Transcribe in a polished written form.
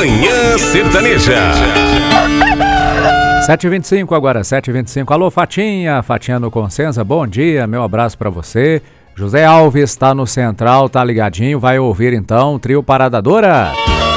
Manhã Sertaneja. 7h25 agora, 7h25. Alô, Fatinha no Consenza, bom dia, meu abraço pra você. José Alves tá no Central, tá ligadinho, vai ouvir então o Trio Parada Dura.